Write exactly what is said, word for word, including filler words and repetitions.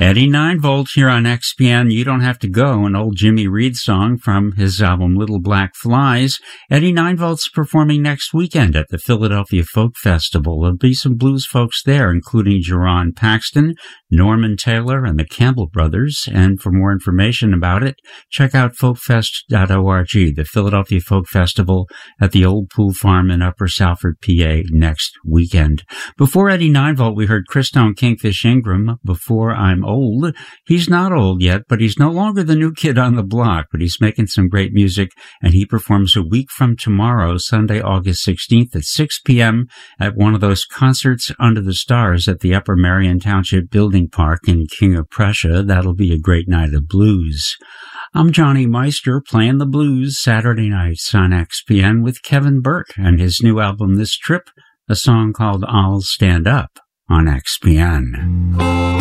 Eddie nine volt here on X P N. You Don't Have to Go, an old Jimmy Reed song from his album Little Black Flies. Eddie nine volt's performing next weekend at the Philadelphia Folk Festival. There'll be some blues folks there, including Jerron Paxton, Norman Taylor, and the Campbell Brothers. And for more information about it, check out folk fest dot org, the Philadelphia Folk Festival at the Old Pool Farm in Upper Salford, P A next weekend. Before Eddie nine volt, we heard Christone Kingfish Ingram, Before I'm Old. He's not old yet, but he's no longer the new kid on the block, but he's making some great music, and he performs a week from tomorrow, Sunday, August sixteenth at six p.m. at one of those concerts under the stars at the Upper Marion Township Building Park in King of Prussia. That'll be a great night of blues. I'm Johnny Meister, playing the blues Saturday nights on X P N with Kevin Burt and his new album This Trip, a song called I'll Stand Up on X P N.